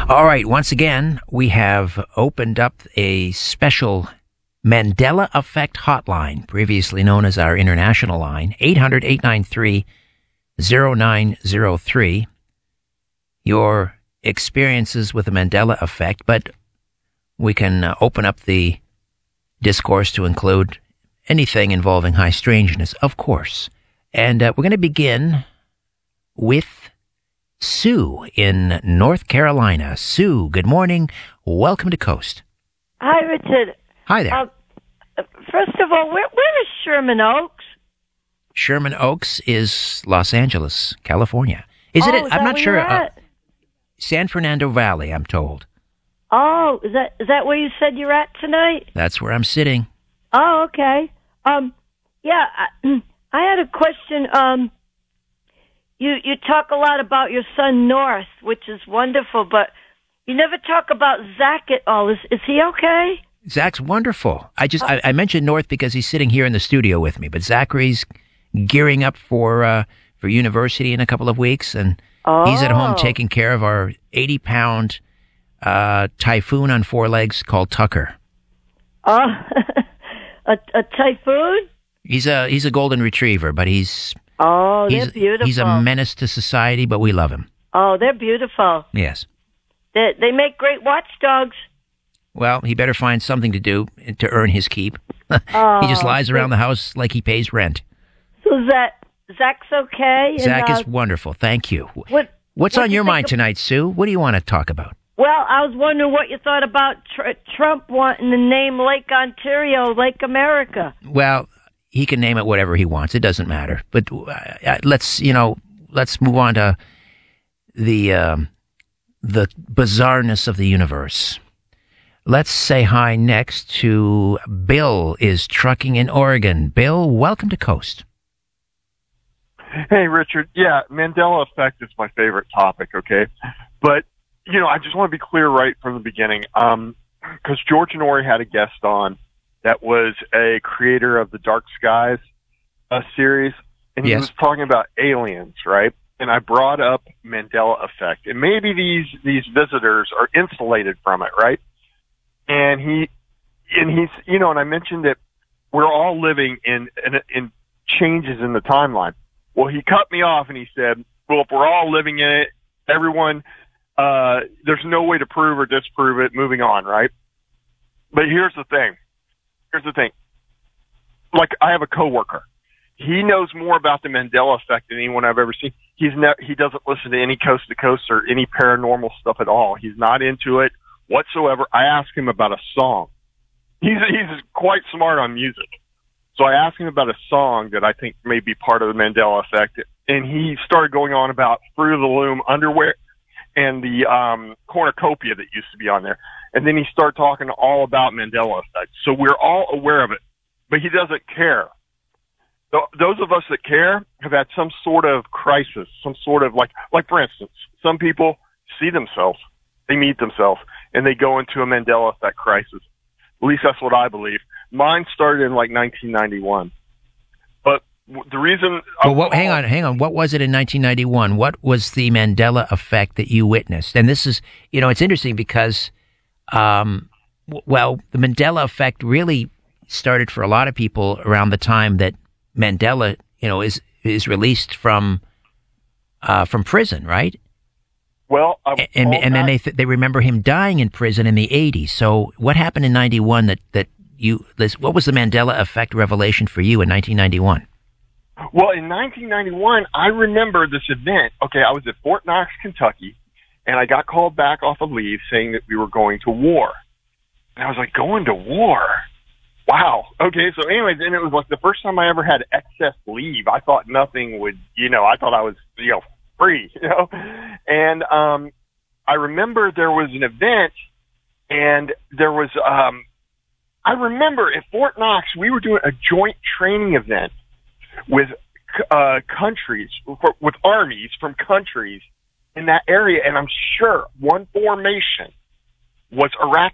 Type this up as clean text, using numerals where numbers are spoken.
All right, once again, we have opened up a special Mandela Effect hotline, previously known as our international line, 800-893-0903. Your experiences with the Mandela Effect, but we can open up the discourse to include anything involving high strangeness, of course. And we're going to begin with Sue in North Carolina. Sue, good morning. Welcome to Coast. Hi, Richard. Hi there. First of all, where is Sherman Oaks? Sherman Oaks is Los Angeles, California. Is it? Is I'm that not where sure. you're at? San Fernando Valley, I'm told. Oh, is that where you said you're at tonight? That's where I'm sitting. Oh, okay. Yeah, I had a question. You talk a lot about your son North, which is wonderful, but you never talk about Zach at all. Is he okay? Zach's wonderful. I mentioned North because he's sitting here in the studio with me, but Zachary's gearing up for university in a couple of weeks, and he's at home taking care of our 80-pound typhoon on four legs called Tucker. A typhoon? He's a golden retriever, but they're beautiful. He's a menace to society, but we love him. Oh, they're beautiful. Yes. They make great watchdogs. Well, he better find something to do to earn his keep. He just lies around the house like he pays rent. So Zach's okay? Zach is wonderful. Thank you. What's on your mind tonight, Sue? What do you want to talk about? Well, I was wondering what you thought about Trump wanting to name Lake Ontario Lake America. Well, he can name it whatever he wants. It doesn't matter. But let's move on to the bizarreness of the universe. Let's say hi next to Bill is trucking in Oregon. Bill, welcome to Coast. Hey, Richard. Yeah, Mandela Effect is my favorite topic, okay? But, I just want to be clear right from the beginning, because George Norrie had a guest on that was a creator of the Dark Skies series, and he was talking about aliens, right? And I brought up Mandela Effect, and maybe these visitors are insulated from it, right? And he's, and I mentioned that we're all living in changes in the timeline. Well, he cut me off and he said, well, if we're all living in it, everyone, there's no way to prove or disprove it, moving on, right? But here's the thing. Like, I have a coworker. He knows more about the Mandela Effect than anyone I've ever seen. He doesn't listen to any Coast to Coast or any paranormal stuff at all. He's not into it whatsoever. I asked him about a song. He's quite smart on music. So I asked him about a song that I think may be part of the Mandela Effect, and he started going on about Fruit of the Loom underwear and the cornucopia that used to be on there. And then he started talking all about Mandela Effect. So we're all aware of it, but he doesn't care. Those of us that care have had some sort of crisis, some sort of like for instance, some people see themselves, they meet themselves, and they go into a Mandela Effect crisis. At least that's what I believe. Mine started in like 1991. But the reason... Well, hang on. What was it in 1991? What was the Mandela Effect that you witnessed? And this is, it's interesting because, the Mandela Effect really started for a lot of people around the time that Mandela, is released from prison, right? Well, and then they remember him dying in prison in the 80s. So what happened in 91 what was the Mandela Effect revelation for you in 1991? Well, in 1991, I remember this event. Okay, I was at Fort Knox, Kentucky, and I got called back off of leave saying that we were going to war. And I was like, going to war? Wow. Okay, so anyways, and it was like the first time I ever had excess leave. I thought nothing would, I thought I was, free, And I remember there was an event, and there was, I remember at Fort Knox, we were doing a joint training event with countries, with armies from countries in that area, and I'm sure one formation was Iraq